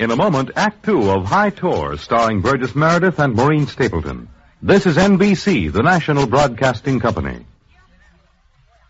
In a moment, Act Two of High Tour, starring Burgess Meredith and Maureen Stapleton. This is NBC, the national broadcasting company.